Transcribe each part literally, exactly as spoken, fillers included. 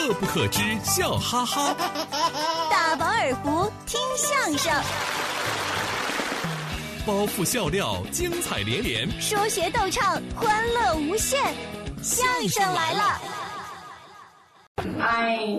乐不可支，笑哈哈。 大饱耳福，听相声。 包袱笑料，精彩连连； 说学逗唱，欢乐无限。相声来了！ 哎，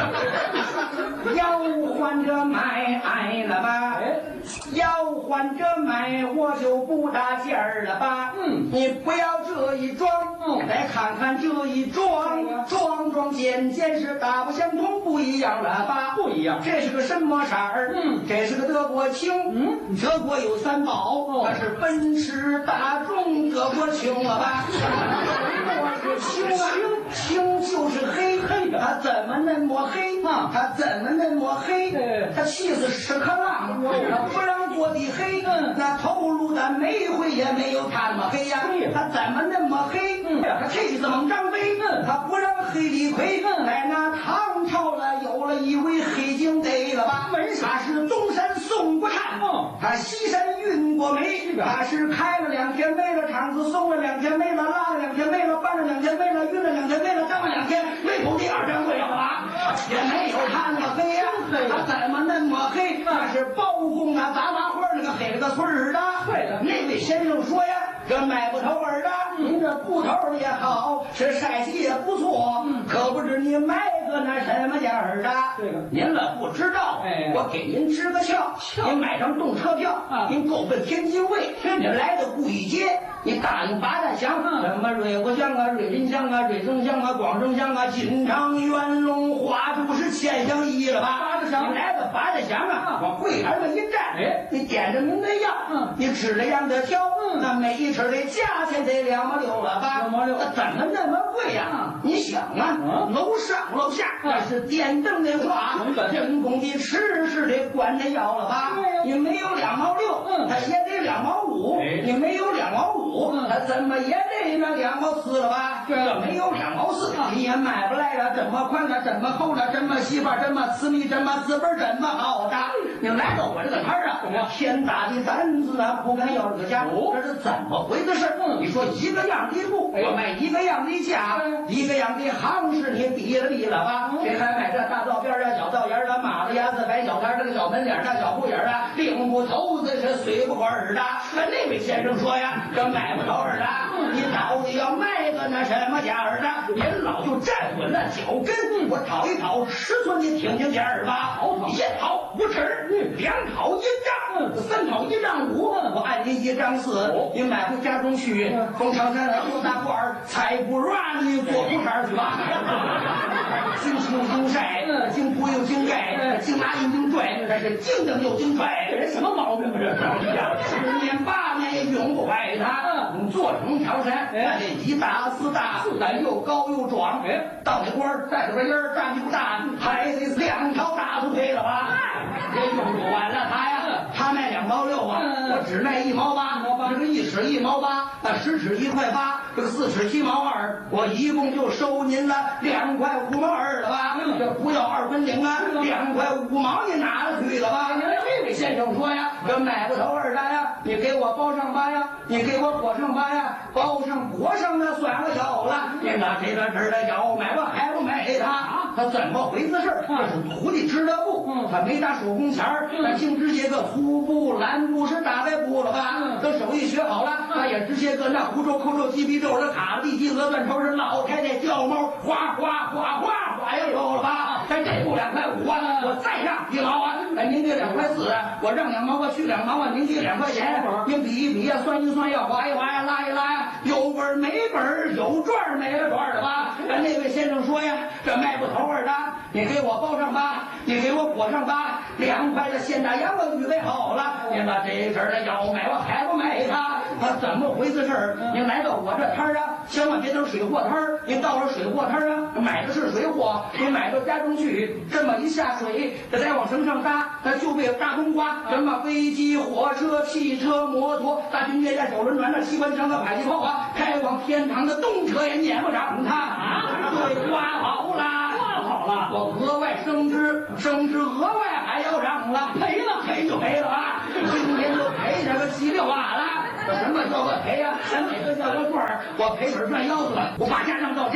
要换着买爱了吧？要换着买，我就不搭劲儿了吧？嗯，你不要这一装，嗯，来看看这一装，装装件件是大不相同，不一样了吧？不一样，这是个什么色儿？嗯，这是个德国青。嗯，德国有三宝，它是奔驰、大众、德国青了吧？我是青啊，青就是黑黑的，它怎么那么黑啊？它怎么那么黑？它气死屎壳郎，它不让做的黑，那头颅的煤灰也没有它那么黑呀。它怎么那么黑？它气死猛张飞，它不让黑李逵。在那唐朝了，有了一位黑警得了吧？他是东山送过炭，他西山运过煤，他是开了两天煤了，厂子送了两天煤了，拉了两天煤了，搬了两天煤了，运了两天煤了，当了两天煤口第二天会了吧？也没有他那么黑呀，他怎么那么黑？那是包公啊，杂杂花那个黑了个村儿的。对了，那位先生说呀，这买不头儿的，您这布头也好，是晒气也不错，可不知你买个那什么价儿的？对了，您了不知道，哎，我给您支个窍，您买张动车票啊，您够奔天津卫，您来到顾义街，你打听八大乡，什么瑞国乡啊、瑞林乡啊、瑞城乡啊、广州乡啊、锦昌、元龙、花都是千乡一了吧？八大乡，你来到八大乡啊，往柜台上一站，哎，你点着您的药，嗯，你指着样的挑，嗯，那每一尺的价钱得两毛六了吧？两毛六，怎么那么贵呀？你想啊，楼上楼下那是电灯的话，人工的吃是得管着要了吧？你没有两毛六，嗯，它也得两毛五，你没有两毛五，它怎么也得那两毛四了吧？这没有两毛四，你也买不来了，怎么宽了，怎么厚了，怎么细吧，怎么私密，怎么资本，怎么好的？你来到我这个摊儿啊，天大的胆子啊，不敢要这个价，这是怎么回事？你说一个样的布，我卖一个样的价，一个样的行市，你比了比了吧？谁还买这大道边啊、小道沿的、马子牙子、白小摊这个小门脸大小户眼的，领不头子是随不管儿的。那位先生说呀，这买不着儿的，你到底要卖个那什么价儿的？您老就站稳了脚跟，我讨一讨尺寸，你听听价儿吧。一讨五尺，两讨一丈，三讨一丈五，我按您一丈四，你买回家中去，风长山来多大罐儿，才不软你做不摊去吧。经出经晒，经铺又经盖，经拿又经拽，这是经蹬又经拽，这人什么毛病啊？这十年八年也用不坏它。你做成条山，那得一大四大，咱又高又壮。到那官儿带着个烟儿，站不大，还得两条大腿配了吧？这用不完了他呀，他卖两毛六啊，我只卖一毛八，这个一尺一毛八，那十尺一块八，这个四尺七毛二，我一共就收您了两块五毛二了吧？这不要二分零啊，两块五毛你拿了去了吧？这位先生说呀，这买不头二的呀，你给我包上吧呀，你给我裹上吧呀，包上裹上那算个小了，你拿这个这儿的要买吧还不买他？他怎么回事？这是徒弟织的布，他没打手工钱儿，他净直接个粗布、蓝布是大白布了吧？等手艺学好了，他也直接个那胡诌、扣诌、鸡皮皱的卡地鸡鹅断头是老太太叫猫，哗哗哗哗哗呀有了吧？咱这布两块五啊，我再让一毛啊，哎您给两块四，我让两毛啊，去两毛啊，您给两块钱，您比一比呀，算一算呀，划一划呀，拉一拉呀，有本没本，有赚没了赚的吧？那位先生说呀，这卖不头儿的，你给我包上吧，你给我裹上吧，两块的现大洋我预备好了，您把这事儿的要买我还不买他？他怎么回事儿？您来到我这摊儿啊，千万别等水货摊儿，您到了水货摊儿啊，买的是水货，您买到家中去，这么一下水，这再往绳上搭，它就被大冬瓜，什么飞机、火车、汽车、摩托、大军列战、手轮船的机关枪的迫击炮啊，开往天堂的动车也撵不上它啊！对，刮好了，刮好了，我额外升职，升职额外还要让了，赔了赔就赔了啊！今天就赔这个稀里哗啦。什么叫个赔呀？咱每个叫个赚儿，我赔本赚腰子了，我把价让到价。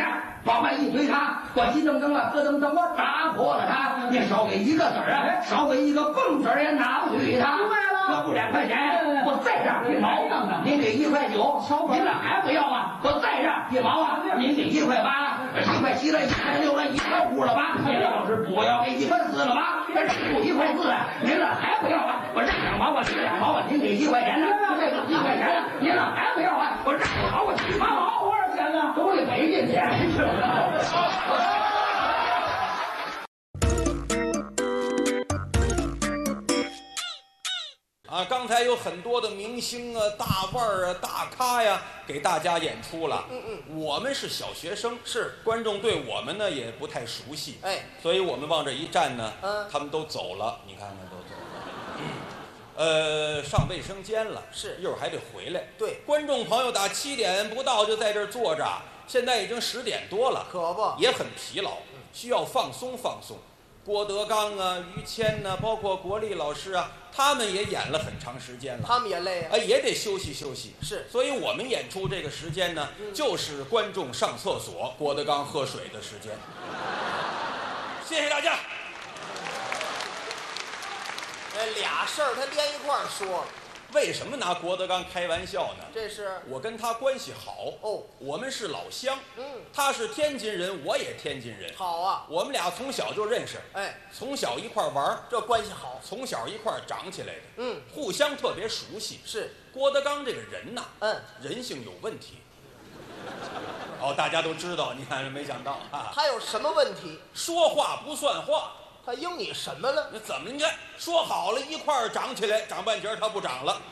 往外一推它，我急噔噔了，咯噔噔，我打破了它。你少给一个子儿啊，少给一个蹦子儿也拿不去它。 明白了， 这不两块钱，我再让一毛，您给一块九，您俩还不要啊？我再让一毛啊，您给一块八，一块七了，一块六了，一块五了吧？您要是不要给一块四了吧？这不一块四啊，您俩还不要啊？我让两毛，我给两毛啊，您给一块钱呢？这个一块钱，您俩还不要啊？我让两毛，我七八毛，多少钱呢？都得赔进去。 啊，刚才有很多的明星啊、大腕儿啊、大咖呀，给大家演出了。嗯嗯，我们是小学生，是观众对我们呢也不太熟悉，哎，所以我们往这一站呢，嗯，他们都走了，你看看都走了。嗯呃，上卫生间了，是一会儿还得回来。对，观众朋友打七点不到就在这儿坐着，现在已经十点多了，可不也很疲劳，需要放松放松。郭德纲啊、于谦呐、啊，包括国立老师啊，他们也演了很长时间了，他们也累啊，哎，也得休息休息。是，所以我们演出这个时间呢，嗯、就是观众上厕所、郭德纲喝水的时间。谢谢大家。 这俩事儿他连一块儿说了。 为什么拿郭德纲开玩笑呢？ 这是我跟他关系好哦，我们是老乡，嗯，他是天津人，我也天津人，好啊，我们俩从小就认识，哎，从小一块玩，这关系好，从小一块长起来的，嗯，互相特别熟悉。是郭德纲这个人呐，嗯，人性有问题。哦，大家都知道，你看没想到啊， 他有什么问题？ 说话不算话。 他应你什么了？ 那怎么？你看说好了一块儿长起来，长半截他不长了，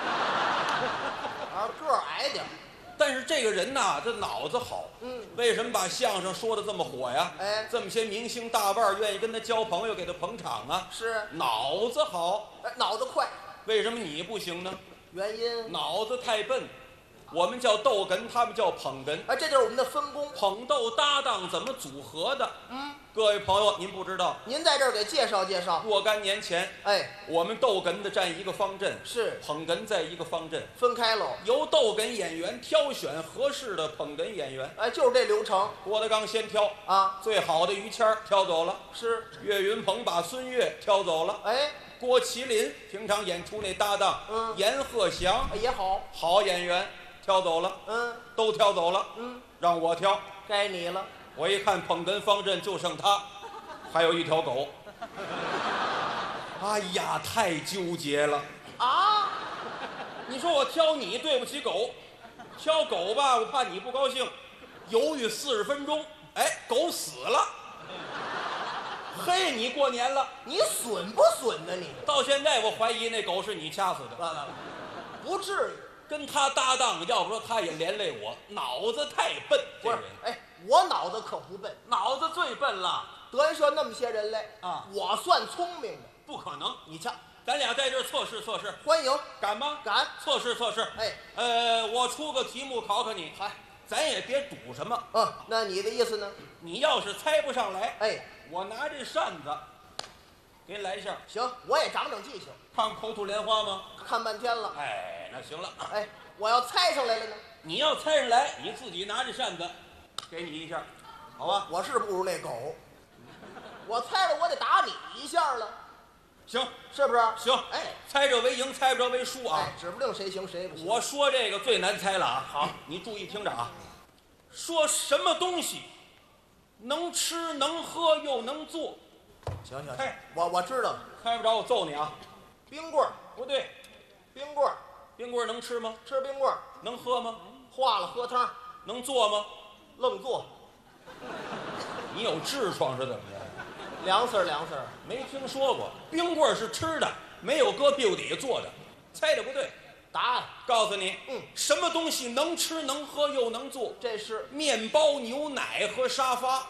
啊，个儿矮点。 但是这个人呐，这脑子好。嗯，为什么把相声说的这么火呀？哎，这么些明星大腕愿意跟他交朋友，给他捧场啊？是，脑子好， 哎，脑子快。 为什么你不行呢？ 原因？ 脑子太笨。我们叫逗哏，他们叫捧哏， 哎，这就是我们的分工。 捧逗搭档怎么组合的？嗯，各位朋友，您不知道， 您在这儿给介绍介绍。 若干年前，哎，我们逗哏的占一个方阵，是捧哏在一个方阵， 分开喽。 由逗哏演员挑选合适的捧哏演员， 哎，就是这流程。 郭德纲先挑啊，最好的于谦挑走了，是岳云鹏把孙越挑走了，哎。郭麒麟平常演出那搭档，嗯，阎鹤祥也好， 好演员。挑走了，嗯，都挑走了，嗯，让我挑， 该你了。 我一看捧哏方阵就剩他，还有一条狗。哎呀，太纠结了啊！你说我挑你对不起狗，挑狗吧，我怕你不高兴，犹豫四十分钟，哎，狗死了。嘿，你过年了， 你损不损呢？你到现在我怀疑那狗是你掐死的， 不至于。 跟他搭档，要不说他也连累我，脑子太笨。 不是，哎，我脑子可不笨， 脑子最笨了。 德云社那么些人来啊，我算聪明的， 不可能。 你瞧， 咱俩在这儿测试测试， 欢迎， 敢吗？ 敢， 测试测试。哎，呃，我出个题目考考你，嗨，咱也别赌什么。 嗯，那你的意思呢？ 你要是猜不上来，哎，我拿这扇子给你来一下。 行，我也长长记性。 看口吐莲花吗？ 看半天了。 哎，那行了。 哎，我要猜上来了呢？ 你要猜上来，你自己拿着扇子，给你一下，好吧？ 我是不如那狗，我猜了我得打你一下了。 行， 是不是？ 行。哎，猜着为赢，猜不着为输啊。 哎，指不定谁行谁不行。 我说这个最难猜了啊。好，你注意听着啊。说什么东西能吃能喝又能做？ 行行，猜，我我知道了。 猜不着我揍你啊！ 冰棍儿不对， 冰棍儿， 冰棍儿能吃吗？ 吃冰棍儿。 能喝吗？ 化了喝汤。 能做吗？ 愣做。 你有痔疮是怎么着？ 凉丝儿凉丝儿， 没听说过。冰棍儿是吃的，没有搁屁股底下做的。猜的不对。 答案告诉你，嗯，什么东西能吃能喝又能做？ 这是面包、牛奶和沙发。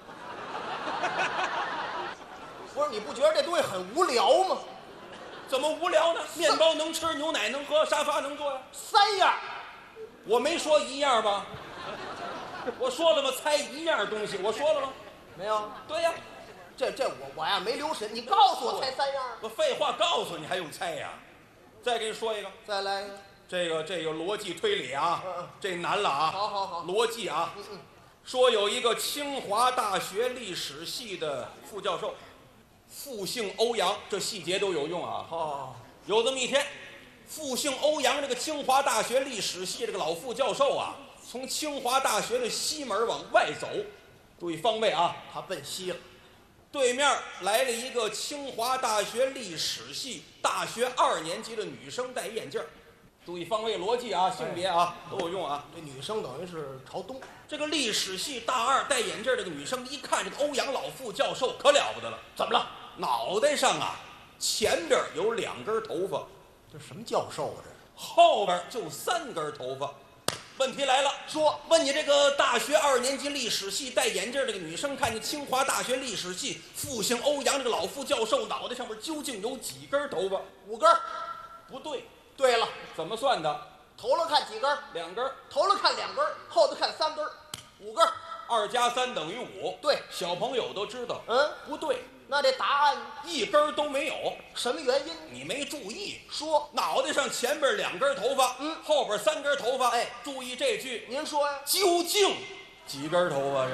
不是，你不觉得这东西很无聊吗？ 怎么无聊呢？面包能吃，牛奶能喝，沙发能坐呀。 三样， 我没说一样吧？我说了吗？猜一样东西，我说了吗？ 没有。 对呀， 这这我我呀没留神，你告诉我猜三样。 我废话告诉你还用猜呀？再给你说一个， 再来一个。 这个这个逻辑推理啊，嗯嗯，这难了啊。 好好好， 逻辑啊，嗯嗯， 说有一个清华大学历史系的副教授，复姓欧阳，这细节都有用啊。 哦， 有这么一天，复姓欧阳这个清华大学历史系这个老副教授啊，从清华大学的西门往外走，注意方位啊， 他奔西了。 对面来了一个清华大学历史系大学二年级的女生，戴眼镜儿。注意方位逻辑啊，性别啊都有用啊。 这女生等于是朝东。 这个历史系大二戴眼镜这个女生一看这个欧阳老副教授可了不得了，怎么了？脑袋上啊前边有两根头发， 这什么教授啊？这后边就三根头发。问题来了，说问你这个大学二年级历史系戴眼镜这个女生，看见清华大学历史系复姓欧阳这个老副教授脑袋上面究竟有几根头发？ 五根。 不对。 对了， 怎么算的？ 头了看几根？ 两根。 头了看两根，后头看三根，五根。 二加三等于五。 对， 小朋友都知道。 嗯， 不对。 那这答案一根都没有， 什么原因？ 你没注意。 说脑袋上前边两根头发， 嗯， 后边三根头发。 哎， 注意这句。 您说呀？ 究竟几根头发？这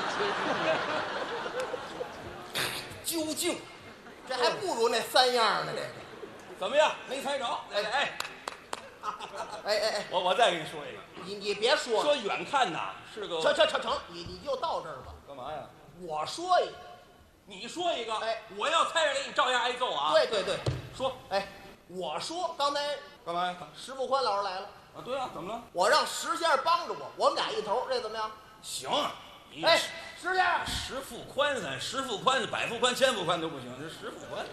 是究竟， 这还不如那三样呢。这个怎么样？没猜着？哎哎哎哎哎， 我我再给你说一个。 你你别说了， 说远看呐是个。 成成成成，你你就到这儿吧。 干嘛呀？ 我说一个， 你说一个。 哎， 我要猜着给你照样挨揍啊。 对对对， 说。 哎，我说刚才干嘛呀？ 石富宽老师来了。 啊，对啊，怎么了？ 我让石先生帮着我，我们俩一头，这怎么样？ 行。你哎，石先生， 石富宽咱石富宽、百富宽、千富宽都不行，这石富宽。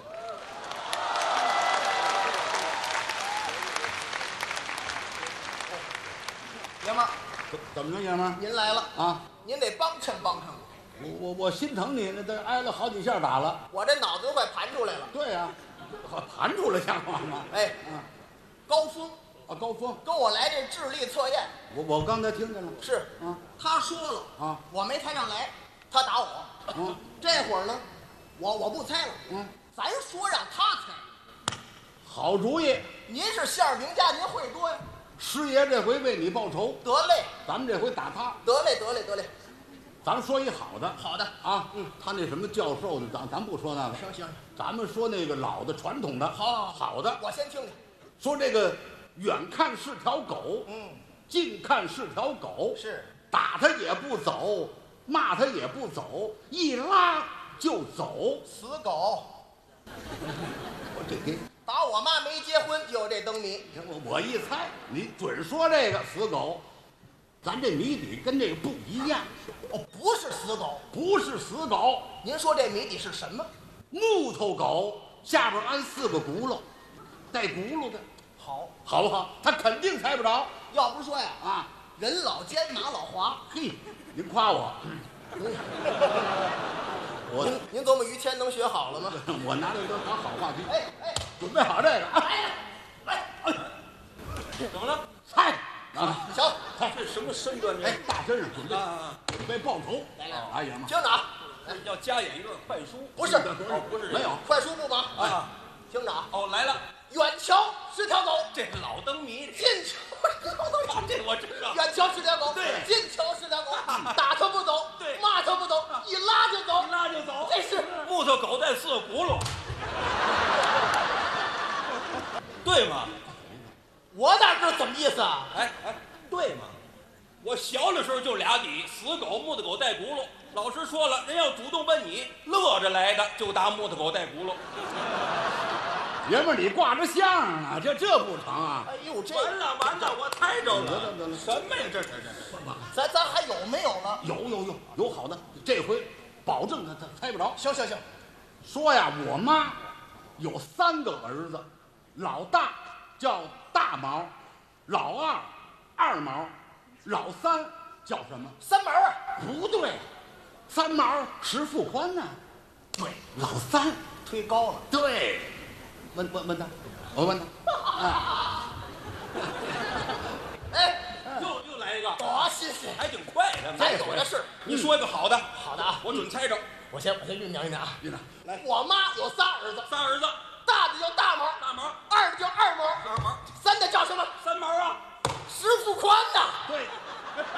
爷们儿， 怎么着，爷们儿？ 您来了啊！ 您得帮衬帮衬我。 我我我心疼你，那都挨了好几下打了。 我这脑子都快盘出来了。 对呀、啊，盘出来像话吗？ 哎， 嗯， 高峰啊，高峰跟我来这智力测验。 我我刚才听见了。 是啊， 他说了啊， 我没猜上来，他打我。 嗯， 这会儿呢，我我不猜了。 嗯， 咱说让他猜。 好主意。 您是馅儿饼家，您会多呀。 师爷这回为你报仇。 得嘞， 咱们这回打他。 得嘞，得嘞，得嘞。 咱们说一好的。 好的啊，嗯，他那什么教授的，咱咱不说那个。 行行， 咱们说那个老的传统的。 好，好， 好的。 我先听听。 说这个远看是条狗， 嗯， 近看是条狗， 是打他也不走，骂他也不走，一拉就走。 死狗。 我这给打我妈没结婚就有这灯谜。 我我一猜，你准说这个死狗。咱这谜底跟这个不一样。 哦，不是死狗。 不是死狗。 您说这谜底是什么？ 木头狗下边安四个轱辘，带轱辘的。 好， 好不好？他肯定猜不着。 要不说呀， 啊， 人老奸马老滑。 嘿，您夸我。我您您琢磨于谦能学好了吗？ 我拿这都当好话题。 哎哎， 准备好这个。 哎哎哎， 怎么了？ 猜啊！ 行， 这什么身段？ 哎，大身上准备啊， 准备报仇。 来来， 哎呀妈！ 听着啊， 要加演一段快书。 不是哦，不是没有快书不忙啊。 听着啊， 哦，来了， 远瞧是条狗， 这是老灯谜。 近瞧是条狗， 这我知道。 远瞧是条狗， 对近瞧是条狗，打它不走， 对， 骂它不走，一拉就走， 一拉就走。 这是木头狗带四个轱辘，对吗？ 我哪知道怎么意思啊？ 哎哎，对吗？我小的时候就俩底，死狗、木头狗带轱辘。老师说了，人要主动问你，乐着来的就打木头狗带轱辘。 爷们儿，你挂着相啊，这这不成啊？ 哎呦，这完了完了，我猜着得了。 了得了， 什么呀？这这这这！ 咱咱还有没有了？ 有有有有好的，这回保证他他猜不着。 行行行， 说呀，我妈有三个儿子，老大叫大毛，老二二毛，老三叫什么？ 三毛啊， 不对，三毛石富宽呢？对，老三忒高了。 对，问问问他，我问他，哎， 哎， 又又来一个， 多新鲜！ 还挺快的。 咱有的是。 你说一个好的， 好的啊， 我准猜着。 我先我先酝酿酝酿啊。 院长， 来，我妈有仨儿子， 仨儿子， 大的叫大毛， 大毛、 二的叫二毛， 二毛、 三的叫什么？ 三毛啊， 石富宽呐。 对。